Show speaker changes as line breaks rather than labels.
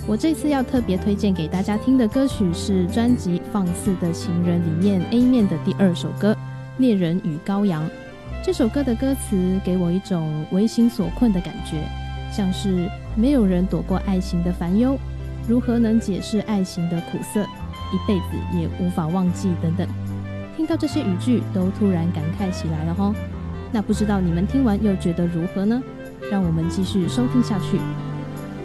我这次要特别推荐给大家听的歌曲是专辑《放肆的情人》里面 A 面的第2首歌《猎人与羔羊》。这首歌的歌词给我一种为情所困的感觉，像是没有人躲过爱情的烦忧，如何能解释爱情的苦涩，一辈子也无法忘记等等。听到这些语句都突然感慨起来了齁。那不知道你们听完又觉得如何呢？让我们继续收听下去。